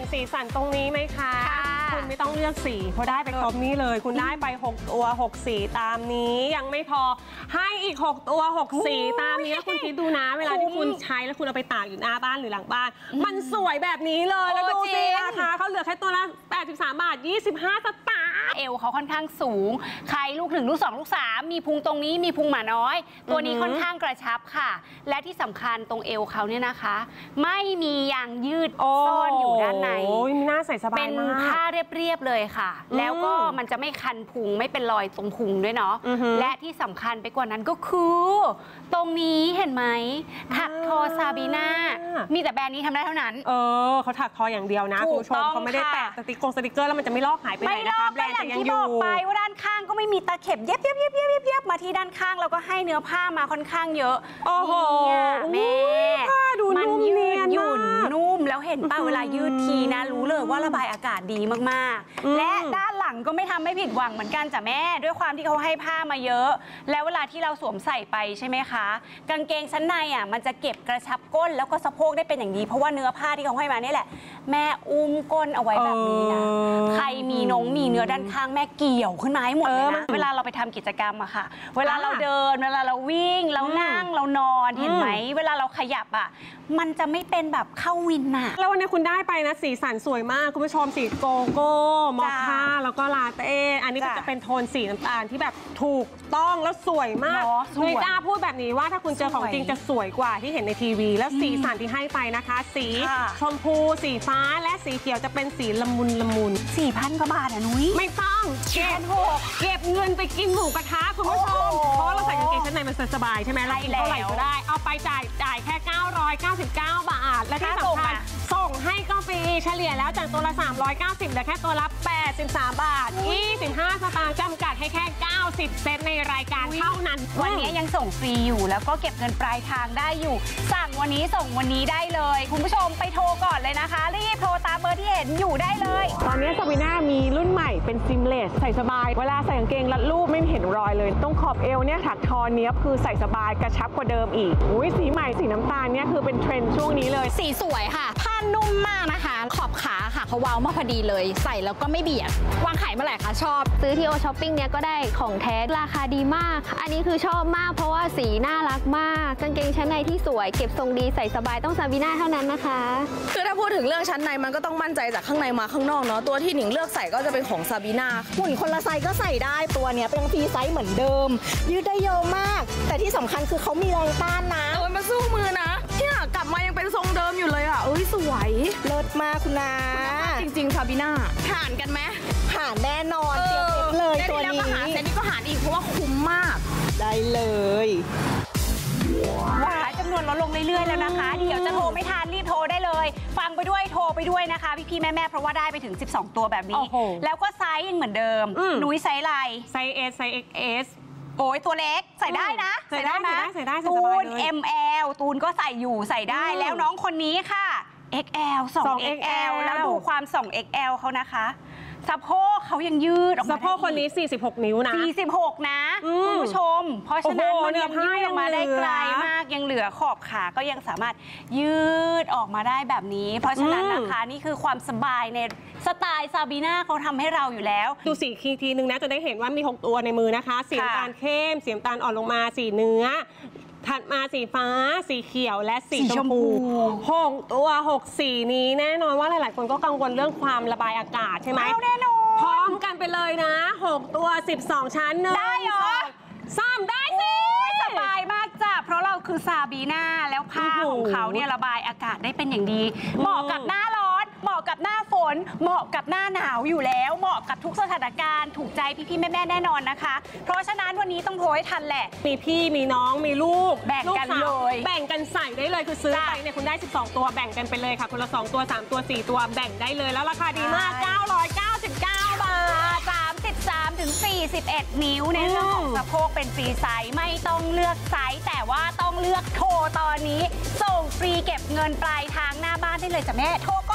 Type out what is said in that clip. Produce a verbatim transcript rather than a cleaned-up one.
สีสันตรงนี้ไหมคะคุณไม่ต้องเลือกสีเพราะได้ไปครบนี้เลยคุณได้ไปหกตัวหกสีตามนี้ยังไม่พอให้อีกหกตัวหกสีตามนี้คุณคิดดูนะเวลาที่คุณใช้แล้วคุณเอาไปตากอยู่หน้าบ้านหรือหลังบ้านมันสวยแบบนี้เลยแล้วดูสิราคาเขาเหลือแค่ตัวละแปดสิบสามบาทยี่สิบห้าสตางค์เอวเขาค่อนข้างสูงใครลูกหนึ่งลูกสองลูกสามมีพุงตรงนี้มีพุงหมาน้อยตัวนี้ค่อนข้างกระชับค่ะและที่สำคัญตรงเอวเขาเนี่ยนะคะไม่มียางยืดซ่อนอยู่ด้านในโอ้ยน่าใส่สบายมากเป็นผ้าเรียบๆเลยค่ะแล้วก็มันจะไม่คันพุงไม่เป็นรอยตรงพุงด้วยเนาะและที่สำคัญไปกว่านั้นก็คือตรงนี้เห็นไหมถักทอซาบีน่ามีแต่แบรนด์นี้ทำได้เท่านั้นเออเขาถักทออย่างเดียวนะคุณผู้ชมเขาไม่ได้แปะสติกเกอร์สติกเกอร์แล้วมันจะไม่ลอกหายไปไหนนะคะแบรนด์จะยังอยู่ไปว่าด้านข้างก็ไม่มีตะเข็บเย็บเย็บเย็บเย็บเย็บมาที่ด้านข้างเราก็ให้เนื้อผ้ามาค่อนข้างเยอะโอ้โหแม่ผ้าดูนุ่มเนียนหยุ่นนุ่มแล้วเห็นป่ะเวลายืดทีนะรู้เลยว่าระบายอากาศดีมากๆและด้านหลังก็ไม่ทำไม่ผิดหวังเหมือนกันจ้ะแม่ด้วยความที่เขาให้ผ้ามาเยอะแล้วเวลาที่เราสวมใส่ไปใช่ไหมคะกางเกงชั้นในอ่ะมันจะเก็บกระชับก้นแล้วก็สะโพกได้เป็นอย่างดีเพราะว่าเนื้อผ้าที่เขาให้มานี่แหละแม่อุ้มก้นเอาไว้แบบนี้นะใครมีนงมีเนื้อด้านข้างแม่เกี่ยวขึ้นมาให้หมดเลยนะเวลาเราไปทำกิจกรรมอะค่ะเวลาเราเดินเวลาเราวิ่งเรานั่งเรานอนเห็นไหมเวลาเราขยับอะมันจะไม่เป็นแบบเข้าวินน่ะแล้ววันนี้คุณได้ไปนะสีสันสวยมากคุณผู้ชมสีโกโก้มอคค่าแล้วก็ลาเต้อันนี้ก็จะเป็นโทนสีน้ำตาลที่แบบถูกต้องแล้วสวยมากเลยจ้าพูดแบบนี้ว่าถ้าคุณเจอของจริงจะสวยกว่าที่เห็นในทีวีแล้วสีสันที่ให้ไปนะคะสีชมพูสีฟ้าและสีเขียวจะเป็นสีละมุนละมุนสี่พันกว่าบาทอะนุ้ยไม่ต้องเก็บเก็บเงินไปกินหมูกระทะคุณผู้ชมเพราะเราใส่กางเกงชั้นในมันสบายใช่ไหมเรากินเท่าไหร่ก็ได้เอาไปจ่ายจ่ายแค่เก้าร้อยเก้าสิบเก้าบาทและที่สำคัญส่งให้ก็ฟรีเฉลี่ยแล้วจากตัวละสามร้อยเก้าสิบเหลือแค่ตัวละแปดสิบสามบาทยี่สิบห้าสตางค์จำกัดให้แค่เก้าสิบเซตในรายการเท่านั้นวันนี้ยังส่งฟรีอยู่แล้วก็เก็บเงินปลายทางได้อยู่สั่งวันนี้ส่งวันนี้ได้เลยคุณผู้ชมไปโทรก่อนเลยนะคะรีบโทรตามเบอร์ที่เห็นอยู่ได้เลยตอนนี้ซาบีน่ามีรุ่นใหม่เป็นซิมเลสใส่สบายเวลาใส่กางเกงรัดรูปไม่เห็นรอยเลยตรงขอบเอวเนี่ยถักทอเนี้ยคือใส่สบายกระชับกว่าเดิมอีกอุ้ยสีใหม่สีน้ำตาลเนี่ยคือเป็นเทรนด์ช่วงนี้เลยสีสวยค่ะผ้านุ่มมากนะคะขอบขาค่ะเขาเว้ามาพอดีเลยใส่แล้วก็ไม่เบียดวางขายเมื่อไหร่คะชอบซื้อที่โอช้อปปิ้งเนี้ยก็ได้ของแท้ราคาดีมากอันนี้คือชอบมากเพราะว่าสีน่ารักมากกางเกงชั้นในที่สวยเก็บทรงดีใส่สบายต้องซาบีน่าเท่านั้นนะคะคือถ้าพูดถึงเรื่องชั้นในมันก็ต้องมั่นใจจากข้างในมาข้างนอกเนาะตัวที่หนิงเลือกใส่ก็จะเป็นของซาบีน่าหุ่นคนละไซส์ก็ใส่ได้ตัวเนี้ยเป็นฟรีไซส์เหมือนเดิมยืดได้เยอะมากแต่ที่สำคัญคือเขามีแรงต้านนะเออมาสู้มือนะเนี่ยกลับมายังเป็นทรงเดิมอยู่เลยอ่ะเอ้ยสวยเลิศมากคุณนาจริงๆซาบีน่าผ่านกันไหมผ่านแน่นอนเตรียมเลยตัวนี้เซตนี้ก็หารอีกเพราะว่าคุ้มมากได้เลยว้าจำนวนลดลงเรื่อยๆแล้วนะคะเดี๋ยวจะโทรไม่ทันรีบโทรได้เลยฟังไปด้วยโทรไปด้วยนะคะพี่ๆแม่ๆเพราะว่าได้ไปถึงสิบสองตัวแบบนี้แล้วก็ไซส์ยังเหมือนเดิมนุ้ยไซส์อะไรไซส์ S ไซส์ เอ็กซ์ เอสโอ้ยตัวเล็กใส่ได้นะใส่ได้นะใส่ได้ตูน เอ็ม แอล ตูนก็ใส่อยู่ใส่ได้แล้วน้องคนนี้ค่ะ เอ็กซ์ แอล สอง เอ็กซ์ แอล แล้วดูความสอง เอ็กซ์ แอล เขานะคะสะโพกเขายังยืดออกมาสะโพกคนนี้สี่สิบหกนิ้วนะสี่สิบหกนะคุณผู้ชมเพราะฉะนั้นมันยังยืดออกมาได้ไกลมากยังเหลือขอบขาก็ยังสามารถยืดออกมาได้แบบนี้เพราะฉะนั้นนะคะนี่คือความสบายในสไตล์ซาบีน่าเขาทำให้เราอยู่แล้วดูสีคีทีนึงนะจะได้เห็นว่ามีหกตัวในมือนะคะสีน้ำตาลเข้มสีน้ำตาลอ่อนลงมาสีเนื้อถัดมาสีฟ้าสีเขียวและสีชมพูหกตัวหกสีนี้แน่นอนว่าหลายๆคนก็กังวลเรื่องความระบายอากาศใช่ไหมแน่นอนพร้อมกันไปเลยนะหกตัวสิบสองชั้นหนึ่งได้เหรอสามได้สิสบายมากจ้ะเพราะเราคือซาบีน่าแล้วผ้าของเขาเนี่ยระบายอากาศได้เป็นอย่างดีเหมาะกับหน้าร้อนเหมาะกับหน้าฝนเหมาะกับหน้าหนาวอยู่แล้วเหมาะกับทุกสถานการณ์ถูกใจพี่ๆแม่ๆแน่นอนนะคะเพราะฉะนั้นวันนี้ต้องโทรให้ทันแหละมีพี่มีน้องมีลูกแบ่งกันเลยแบ่งกันใส่ได้เลยคือซื้อไปเนี่ยคุณได้สิบสองตัวแบ่งกันไปเลยค่ะคนละสองตัวสามตัวสี่ตัวแบ่งได้เลยแล้วราคาดีมากเก้าร้อยเก้าสิบเก้าบาทสามสิบสามถึงสี่สิบเอ็ดนิ้วในเรื่องของสะโพกเป็นฟรีไซส์ไม่ต้องเลือกไซส์แต่ว่าต้องเลือกโทรตอนนี้ส่งฟรีเก็บเงินปลายทางหน้าบ้านได้เลยจ้ะแม่โทร